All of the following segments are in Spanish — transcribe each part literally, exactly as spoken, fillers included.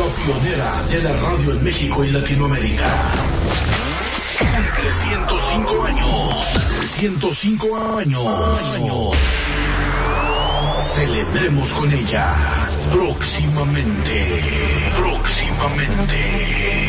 pionera de la radio en México y Latinoamérica. Cumple ciento cinco años. ciento cinco años. Celebremos con ella. Próximamente. Próximamente.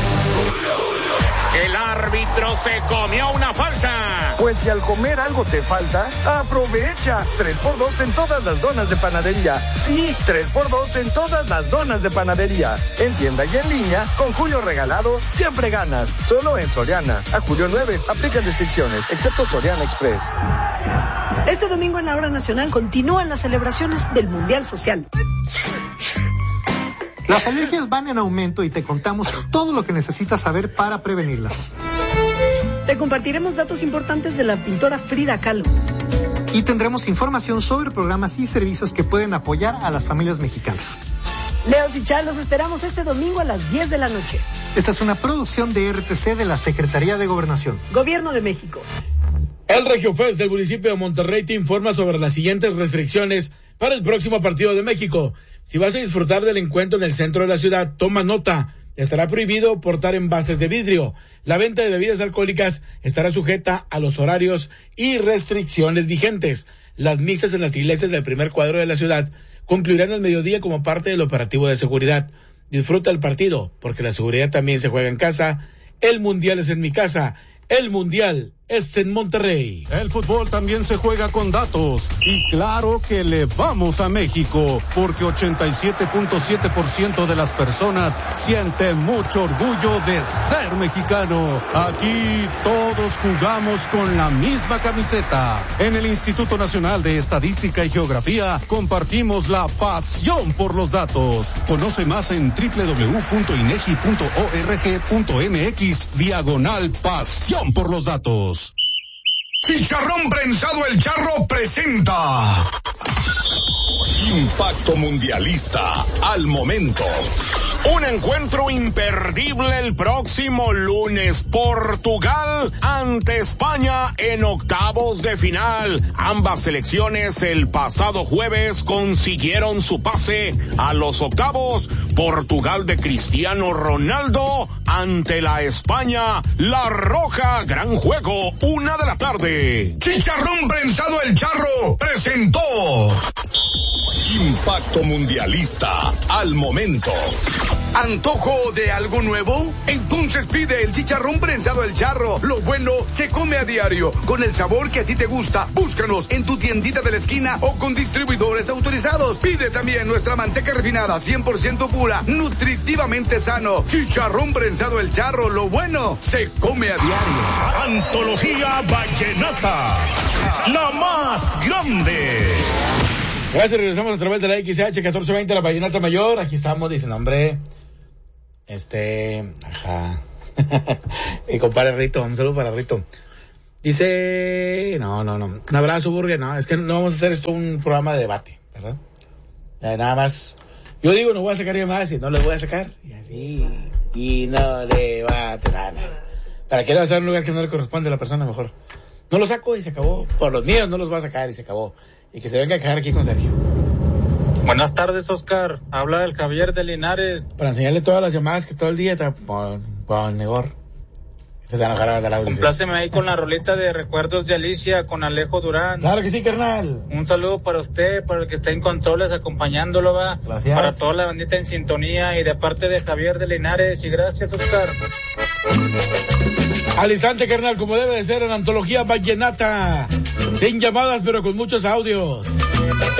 El árbitro se comió una falta. Pues si al comer algo te falta, aprovecha. tres por dos en todas las donas de panadería. Sí, tres por dos en todas las donas de panadería. En tienda y en línea, con Julio Regalado, siempre ganas. Solo en Soriana. A julio nueve, aplican restricciones, excepto Soriana Express. Este domingo en la Hora Nacional continúan las celebraciones del Mundial Social. Las alergias van en aumento y te contamos todo lo que necesitas saber para prevenirlas. Te compartiremos datos importantes de la pintora Frida Kahlo. Y tendremos información sobre programas y servicios que pueden apoyar a las familias mexicanas. Leos y Chal, los esperamos este domingo a las diez de la noche. Esta es una producción de R T C de la Secretaría de Gobernación. Gobierno de México. El Regiofest del municipio de Monterrey te informa sobre las siguientes restricciones para el próximo partido de México. Si vas a disfrutar del encuentro en el centro de la ciudad, toma nota. Estará prohibido portar envases de vidrio. La venta de bebidas alcohólicas estará sujeta a los horarios y restricciones vigentes. Las misas en las iglesias del primer cuadro de la ciudad concluirán al mediodía como parte del operativo de seguridad. Disfruta el partido, porque la seguridad también se juega en casa. El Mundial es en mi casa. El Mundial es en Monterrey. El fútbol también se juega con datos. Y claro que le vamos a México, porque ochenta y siete punto siete por ciento de las personas sienten mucho orgullo de ser mexicano. Aquí todos jugamos con la misma camiseta. En el Instituto Nacional de Estadística y Geografía compartimos la pasión por los datos. Conoce más en doble u doble u doble u punto inegi punto org punto mx diagonal pasión por los datos. Chicharrón Prensado El Charro presenta Impacto Mundialista al momento. Un encuentro imperdible el próximo lunes. Portugal ante España en octavos de final. Ambas selecciones el pasado jueves consiguieron su pase a los octavos. Portugal de Cristiano Ronaldo ante la España La Roja. Gran juego, una de la tarde. Chicharrón Prensado El Charro presentó Impacto Mundialista al momento. ¿Antojo de algo nuevo? Entonces pide el chicharrón prensado El Charro. Lo bueno se come a diario, con el sabor que a ti te gusta. Búscanos en tu tiendita de la esquina o con distribuidores autorizados. Pide también nuestra manteca refinada, cien por ciento pura, nutritivamente sano. Chicharrón prensado El Charro. Lo bueno se come a diario. Antología Vallenata, la más grande. Gracias, regresamos a través de la X H catorce veinte, la Vallenata Mayor. Aquí estamos, dicen, hombre, este, ajá, mi compadre Rito, un saludo para Rito. Dice, no, no, no, un abrazo, Burger, no, es que no vamos a hacer esto un programa de debate, ¿verdad? Eh, nada más, yo digo, no voy a sacar más y no les voy a sacar, y así, y no le va a tener nada. ¿Para qué le va a hacer un lugar que no le corresponde a la persona? Mejor no lo saco y se acabó. Por los míos no los va a sacar y se acabó. Y que se venga a quedar aquí con Sergio. Buenas tardes, Oscar. Habla el Javier de Linares. Para enseñarle todas las llamadas que todo el día está por, por mejor. Se van a enojar a la Compláceme ahí con la rolita de Recuerdos de Alicia con Alejo Durán. Claro que sí, carnal. Un saludo para usted, para el que está en controles acompañándolo, va. Gracias. Para toda la bandita en sintonía y de parte de Javier de Linares. Y gracias, Oscar. Al instante, carnal, como debe de ser en Antología Vallenata. Sin llamadas, pero con muchos audios.